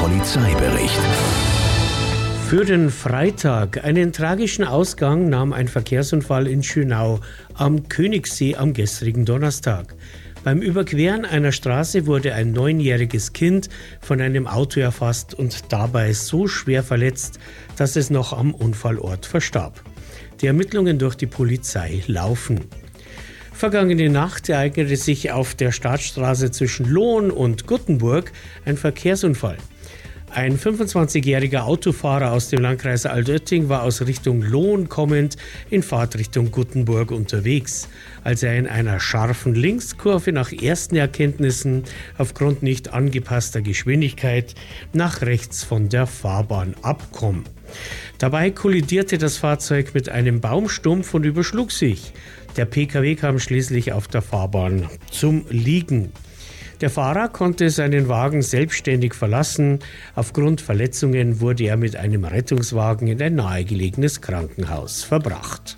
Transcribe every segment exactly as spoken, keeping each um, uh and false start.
Polizeibericht. Für den Freitag einen tragischen Ausgang nahm ein Verkehrsunfall in Schönau am Königssee am gestrigen Donnerstag. Beim Überqueren einer Straße wurde ein neunjähriges Kind von einem Auto erfasst und dabei so schwer verletzt, dass es noch am Unfallort verstarb. Die Ermittlungen durch die Polizei laufen. Vergangene Nacht ereignete sich auf der Startstraße zwischen Lohn und Guttenburg ein Verkehrsunfall. Ein fünfundzwanzigjähriger Autofahrer aus dem Landkreis Altötting war aus Richtung Lohn kommend in Fahrtrichtung Guttenburg unterwegs, als er in einer scharfen Linkskurve nach ersten Erkenntnissen aufgrund nicht angepasster Geschwindigkeit nach rechts von der Fahrbahn abkam. Dabei kollidierte das Fahrzeug mit einem Baumstumpf und überschlug sich. Der P K W kam schließlich auf der Fahrbahn zum Liegen. Der Fahrer konnte seinen Wagen selbstständig verlassen. Aufgrund Verletzungen wurde er mit einem Rettungswagen in ein nahegelegenes Krankenhaus verbracht.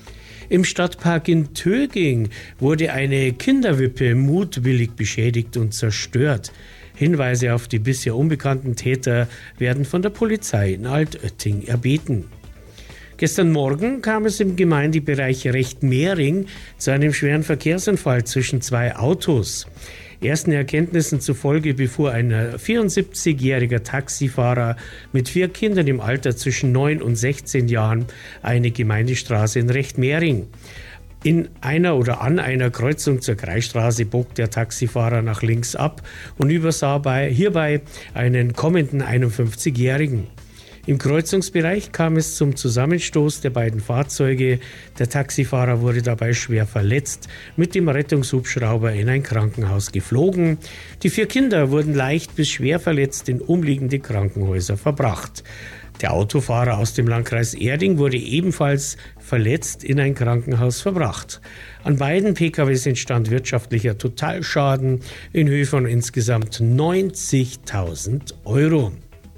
Im Stadtpark in Töging wurde eine Kinderwippe mutwillig beschädigt und zerstört. Hinweise auf die bisher unbekannten Täter werden von der Polizei in Altötting erbeten. Gestern Morgen kam es im Gemeindebereich Rechtmehring zu einem schweren Verkehrsunfall zwischen zwei Autos. Ersten Erkenntnissen zufolge befuhr ein vierundsiebzigjähriger Taxifahrer mit vier Kindern im Alter zwischen neun und sechzehn Jahren eine Gemeindestraße in Rechtmehring. In einer oder an einer Kreuzung zur Kreisstraße bog der Taxifahrer nach links ab und übersah bei, hierbei einen kommenden einundfünfzigjährigen. Im Kreuzungsbereich kam es zum Zusammenstoß der beiden Fahrzeuge. Der Taxifahrer wurde dabei schwer verletzt, mit dem Rettungshubschrauber in ein Krankenhaus geflogen. Die vier Kinder wurden leicht bis schwer verletzt in umliegende Krankenhäuser verbracht. Der Autofahrer aus dem Landkreis Erding wurde ebenfalls verletzt in ein Krankenhaus verbracht. An beiden P K Ws entstand wirtschaftlicher Totalschaden in Höhe von insgesamt neunzigtausend Euro.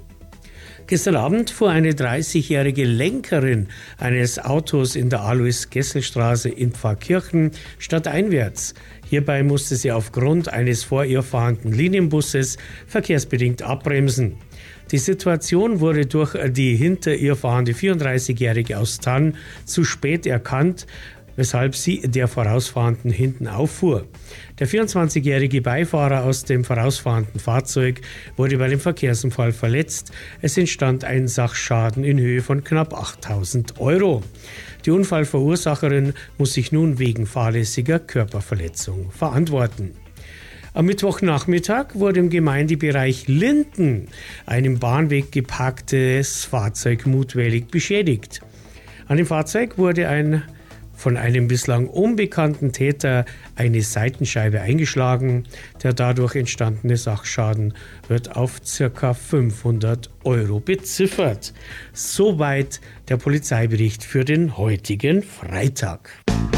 Gestern Abend fuhr eine dreißigjährige Lenkerin eines Autos in der Alois-Gessel-Straße in Pfarrkirchen stadteinwärts. Hierbei musste sie aufgrund eines vor ihr fahrenden Linienbusses verkehrsbedingt abbremsen. Die Situation wurde durch die hinter ihr fahrende vierunddreißigjährige aus Thann zu spät erkannt, weshalb sie der Vorausfahrenden hinten auffuhr. Der vierundzwanzigjährige Beifahrer aus dem vorausfahrenden Fahrzeug wurde bei dem Verkehrsunfall verletzt. Es entstand ein Sachschaden in Höhe von knapp achttausend Euro. Die Unfallverursacherin muss sich nun wegen fahrlässiger Körperverletzung verantworten. Am Mittwochnachmittag wurde im Gemeindebereich Linden ein im Bahnweg geparktes Fahrzeug mutwillig beschädigt. An dem Fahrzeug wurde ein von einem bislang unbekannten Täter eine Seitenscheibe eingeschlagen. Der dadurch entstandene Sachschaden wird auf ca. fünfhundert Euro beziffert. Soweit der Polizeibericht für den heutigen Freitag.